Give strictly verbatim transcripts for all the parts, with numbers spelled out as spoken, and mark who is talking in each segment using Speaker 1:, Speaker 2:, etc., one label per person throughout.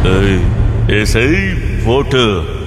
Speaker 1: ఏయ్, ఏసేయ్ ఓటు.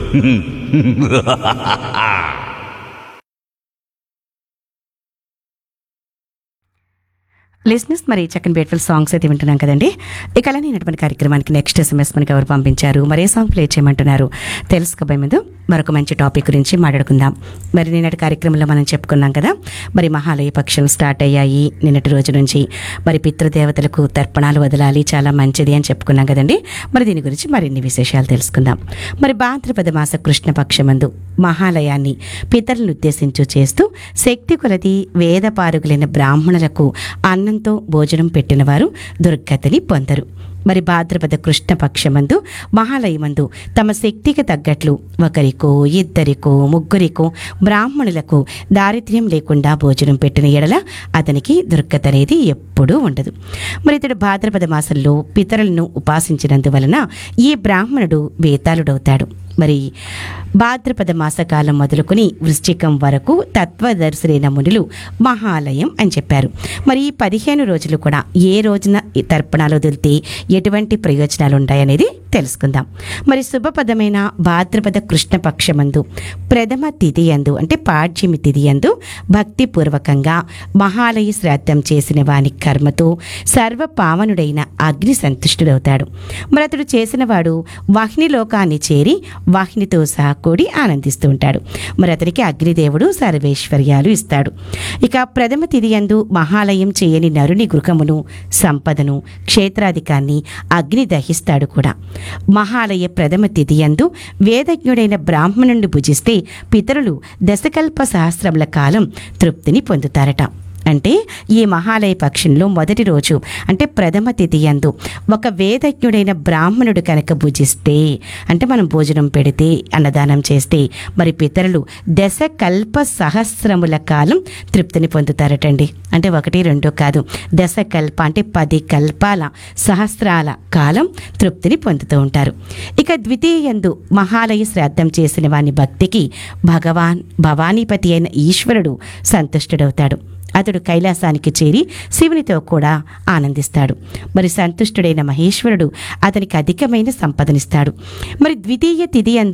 Speaker 2: లిస్నెస్ మరి చక్కని బ్యూటిఫుల్ సాంగ్స్ అయితే వింటున్నాం కదండి. ఇక అలానే నటువంటి కార్యక్రమానికి నెక్స్ట్ ఎస్ఎంఎస్ మనకి ఎవరు పంపించారు, మరే సాంగ్ ప్లే చేయమంటున్నారు తెలుసుకోబోయే ముందు మరొక మంచి టాపిక్ గురించి మాట్లాడుకుందాం. మరి నిన్నటి కార్యక్రమంలో మనం చెప్పుకున్నాం కదా, మరి మహాలయ పక్షులు స్టార్ట్ అయ్యాయి నిన్నటి రోజు నుంచి. మరి పితృదేవతలకు తర్పణాలు వదలాలి, చాలా మంచిది అని చెప్పుకున్నాం కదండి. మరి దీని గురించి మరిన్ని విశేషాలు తెలుసుకుందాం. మరి భాద్రపద మాస కృష్ణపక్షమందు మహాలయాన్ని పితరులను ఉద్దేశించు చేస్తూ శక్తి కొలది వేదపారుగులైన బ్రాహ్మణులకు అన్నంతో భోజనం పెట్టినవారు దుర్గతిని పొందరు. మరి భాద్రపద కృష్ణపక్షమందు మహాలయమందు తమ శక్తికి తగ్గట్లు ఒకరికో ఇద్దరికో ముగ్గురికో బ్రాహ్మణులకు దారిద్ర్యం లేకుండా భోజనం పెట్టిన ఎడల అతనికి దుర్గతి అనేది ఎప్పుడూ ఉండదు. మరి ఇతడు భాద్రపద మాసంలో పితరులను ఉపాసించినందువలన ఈ బ్రాహ్మణుడు వేతాళుడవుతాడు. మరి భాద్రపద మాసకాలం మొదలుకొని వృశ్చికం వరకు తత్వదర్శులైన మునులు మహాలయం అని చెప్పారు. మరి ఈ పదిహేను రోజులు కూడా ఏ రోజున ఈ తర్పణాలు వదిలితే ఎటువంటి ప్రయోజనాలు ఉంటాయనేది తెలుసుకుందాం. మరి శుభపదమైన భాద్రపద కృష్ణపక్షమందు ప్రథమ తిథి యందు అంటే పాడ్యమి తిథి యందు భక్తిపూర్వకంగా మహాలయ శ్రాద్ధం చేసిన వాని కర్మతో సర్వపావనుడైన అగ్ని సంతుష్టుడవుతాడు. మరి అతడు చేసిన వాడు వాహిని లోకాన్ని చేరి వాహినితో సహా కూడి ఆనందిస్తూ ఉంటాడు. మరి అతనికి అగ్నిదేవుడు సర్వేశ్వర్యాలు ఇస్తాడు. ఇక ప్రథమ తిథి యందు మహాలయం చేయని నరుని గృహమును సంపదను క్షేత్రాధికాన్ని అగ్ని దహిస్తాడు కూడా. మహాలయ ప్రథమ తిథి యందు వేదజ్ఞుడైన బ్రాహ్మణుని భుజిస్తే పితరులు దశకల్ప సహస్రముల కాలం తృప్తిని పొందుతారట. అంటే ఈ మహాలయ పక్షంలో మొదటి రోజు అంటే ప్రథమ తిథి యందు ఒక వేదజ్ఞుడైన బ్రాహ్మణుడు కనుక భుజిస్తే, అంటే మనం భోజనం పెడితే అన్నదానం చేస్తే మరి పితరులు దశ కల్ప సహస్రముల కాలం తృప్తిని పొందుతారటండి. అంటే ఒకటి రెండు కాదు, దశ కల్ప అంటే పది కల్పాల సహస్రాల కాలం తృప్తిని పొందుతూ ఉంటారు. ఇక ద్వితీయ యందు మహాలయ శ్రాద్ధం చేసిన వాని భక్తికి భగవాన్ భవానీపతి అయిన ఈశ్వరుడు సంతుష్టుడవుతాడు. అతడు కైలాసానికి చేరి శివునితో కూడా ఆనందిస్తాడు. మరి సంతుష్టుడైన మహేశ్వరుడు అతనికి అధికమైన సంపదనిస్తాడు. మరి ద్వితీయ తిథి